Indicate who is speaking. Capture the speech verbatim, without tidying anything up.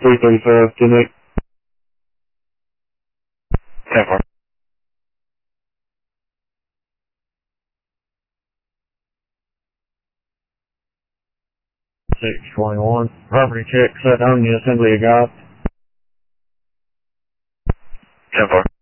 Speaker 1: three thirty-five, ten eight. ten four. six twenty-one. Property check set on the assembly of God. ten four.